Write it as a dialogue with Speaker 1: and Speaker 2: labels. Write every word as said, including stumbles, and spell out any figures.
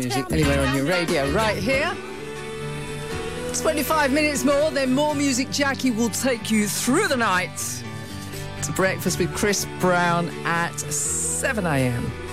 Speaker 1: Music anywhere on your radio right here. twenty-five minutes more, then more music. Jackie will take you through the night to breakfast with Chris Brown at seven a m